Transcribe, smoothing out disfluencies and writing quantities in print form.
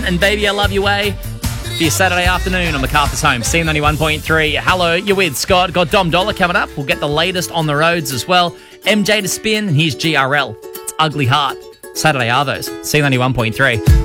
And Baby I Love You Way for your Saturday afternoon on MacArthur's Home, C91.3. Hello, you're with Scott. Got Dom Dollar coming up. We'll get the latest on the roads as well. MJ to spin, and here's GRL. It's Ugly Heart. Saturday Arvos, C91.3.